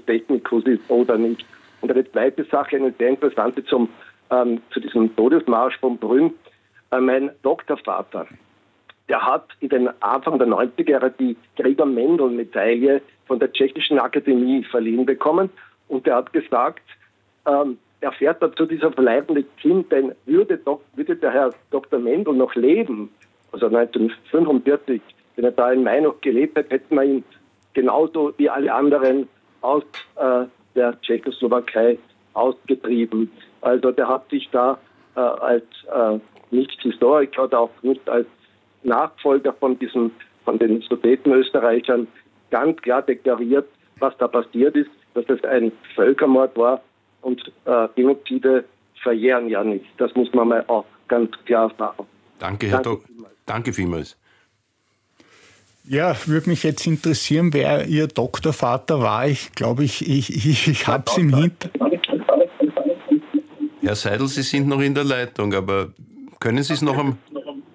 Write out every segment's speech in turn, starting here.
Technicus ist oder nicht. Und eine zweite Sache, eine sehr interessante zu diesem Todesmarsch von Brünn. Mein Doktorvater, der hat in den Anfang der 90er Jahre die Gregor-Mendel-Medaille von der Tschechischen Akademie verliehen bekommen. Und der hat gesagt, er fährt dazu dieser verbleibende Kind, denn würde der Herr Dr. Mendel noch leben, also 1945, wenn er da in Mai noch gelebt hätte, hätten wir ihn genauso wie alle anderen aus der Tschechoslowakei ausgetrieben. Also der hat sich da als Nicht-Historiker oder auch nicht als Nachfolger von den Sudetenösterreichern ganz klar deklariert, was da passiert ist, dass es ein Völkermord war und Genozide verjähren ja nicht. Das muss man mal auch ganz klar sagen. Danke, Herr Doktor. Danke vielmals. Ja, würde mich jetzt interessieren, wer Ihr Doktorvater war. Ich glaube, ich habe es im Hintergrund. Herr Seidel, Sie sind noch in der Leitung, aber können Sie es noch am...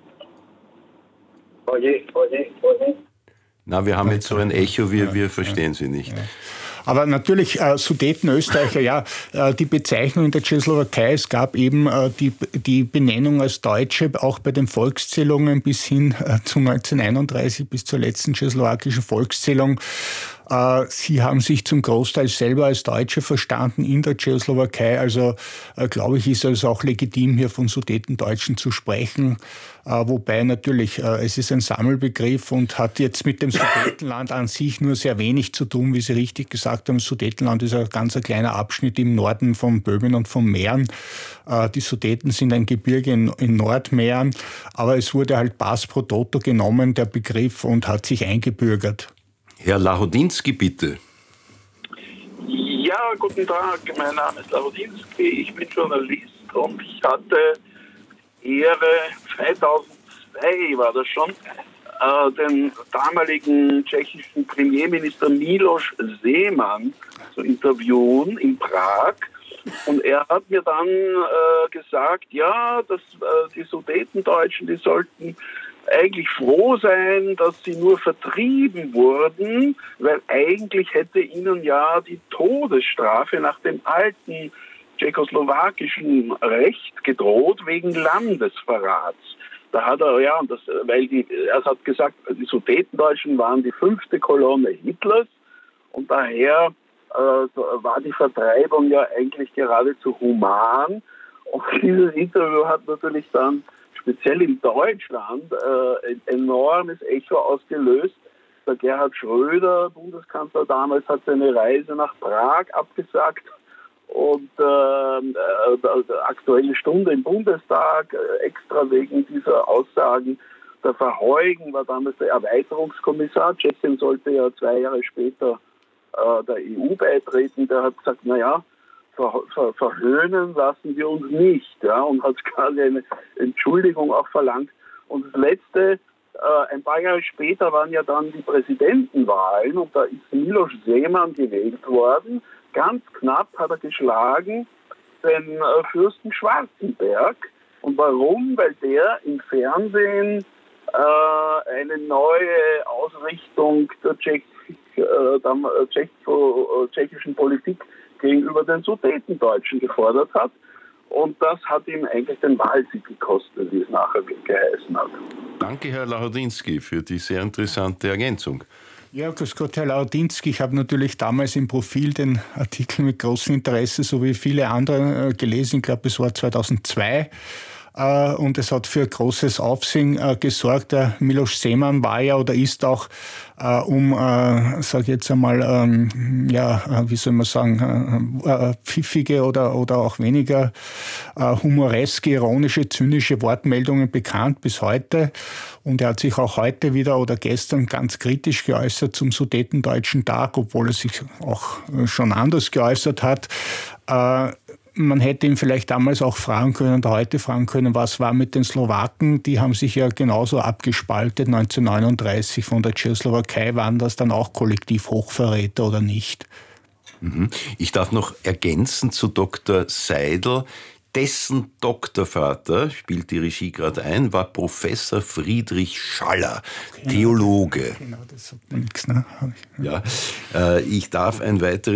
Na, wir haben jetzt so ein Echo, wir verstehen Sie nicht. Ja. Aber natürlich Sudetenösterreicher, ja, die Bezeichnung in der Tschechoslowakei, es gab eben die Benennung als Deutsche, auch bei den Volkszählungen bis hin zu 1931, bis zur letzten tschechoslowakischen Volkszählung. Sie haben sich zum Großteil selber als Deutsche verstanden in der Tschechoslowakei. Also glaube ich, ist es auch legitim, hier von Sudetendeutschen zu sprechen. Wobei natürlich, es ist ein Sammelbegriff und hat jetzt mit dem Sudetenland an sich nur sehr wenig zu tun, wie Sie richtig gesagt haben. Das Sudetenland ist ein ganz kleiner Abschnitt im Norden von Böhmen und von Mähren. Die Sudeten sind ein Gebirge in Nordmähren, aber es wurde halt Pass pro Toto genommen, der Begriff, und hat sich eingebürgert. Herr Lahodinski, bitte. Ja, guten Tag. Mein Name ist Lahodinski. Ich bin Journalist und ich hatte Ehre, 2002 war das schon, den damaligen tschechischen Premierminister Miloš Zeman zu interviewen in Prag. Und er hat mir dann gesagt, ja, dass die Sudetendeutschen, die sollten eigentlich froh sein, dass sie nur vertrieben wurden, weil eigentlich hätte ihnen ja die Todesstrafe nach dem alten tschechoslowakischen Recht gedroht wegen Landesverrats. Da hat er, ja, und er hat gesagt, die Sudetendeutschen waren die 5. Kolonne Hitlers und daher war die Vertreibung ja eigentlich geradezu human. Und dieses Interview hat natürlich dann speziell in Deutschland ein enormes Echo ausgelöst. Der Gerhard Schröder, Bundeskanzler damals, hat seine Reise nach Prag abgesagt. Und Aktuelle Stunde im Bundestag, extra wegen dieser Aussagen. Der Verheugen war damals der Erweiterungskommissar. Tschechien sollte ja 2 Jahre später der EU beitreten. Der hat gesagt, naja, verhöhnen lassen wir uns nicht, ja, und hat quasi eine Entschuldigung auch verlangt. Und das Letzte, ein paar Jahre später waren ja dann die Präsidentenwahlen und da ist Miloš Zeman gewählt worden. Ganz knapp hat er geschlagen den Fürsten Schwarzenberg. Und warum? Weil der im Fernsehen eine neue Ausrichtung der tschechischen Politik gegenüber den Sudetendeutschen gefordert hat. Und das hat ihm eigentlich den Wahlsieg gekostet, wie es nachher geheißen hat. Danke, Herr Lahodinski, für die sehr interessante Ergänzung. Ja, grüß Gott, Herr Lahodinski. Ich habe natürlich damals im Profil den Artikel mit großem Interesse, so wie viele andere, gelesen. Ich glaube, es war 2002. Und es hat für großes Aufsehen gesorgt. Der Miloš Zeman war ja oder ist auch sage ich jetzt einmal, wie soll man sagen, pfiffige oder auch weniger humoreske, ironische, zynische Wortmeldungen bekannt bis heute. Und er hat sich auch heute wieder oder gestern ganz kritisch geäußert zum Sudetendeutschen Tag, obwohl er sich auch schon anders geäußert hat. Man hätte ihn vielleicht damals auch fragen können oder heute fragen können, was war mit den Slowaken? Die haben sich ja genauso abgespaltet 1939 von der Tschechoslowakei. Waren das dann auch kollektiv Hochverräter oder nicht? Ich darf noch ergänzen zu Dr. Seidel. Dessen Doktorvater, spielt die Regie gerade ein, war Professor Friedrich Schaller, Theologe. Genau, das sagt mir nichts, ne? Ja, ich darf ein weiteres